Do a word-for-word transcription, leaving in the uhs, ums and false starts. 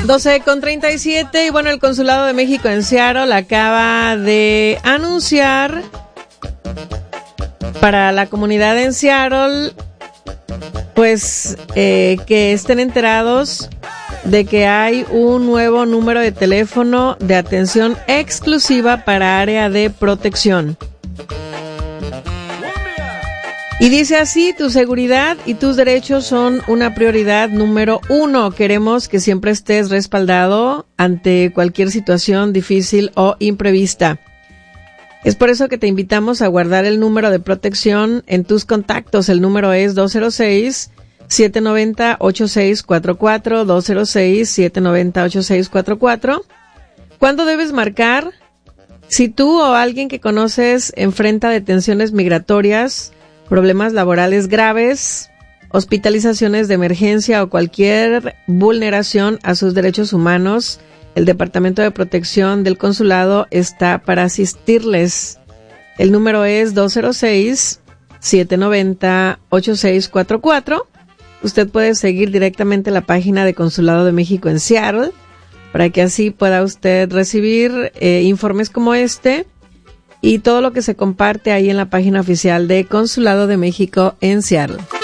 doce con treinta y siete y bueno, el Consulado de México en Seattle acaba de anunciar para la comunidad en Seattle, pues eh, que estén enterados de que hay un nuevo número de teléfono de atención exclusiva para área de protección. Y dice así: tu seguridad y tus derechos son una prioridad número uno. Queremos que siempre estés respaldado ante cualquier situación difícil o imprevista. Es por eso que te invitamos a guardar el número de protección en tus contactos. El número es dos cero seis, siete nueve cero, ocho seis cuatro cuatro, dos cero seis, siete nueve cero, ocho seis cuatro cuatro. ¿Cuándo debes marcar? Si tú o alguien que conoces enfrenta detenciones migratorias, problemas laborales graves, hospitalizaciones de emergencia o cualquier vulneración a sus derechos humanos, el Departamento de Protección del Consulado está para asistirles. El número es dos cero seis, siete nueve cero, ocho seis cuatro cuatro. Usted puede seguir directamente la página de Consulado de México en Seattle para que así pueda usted recibir eh, informes como este y todo lo que se comparte ahí en la página oficial de Consulado de México en Seattle.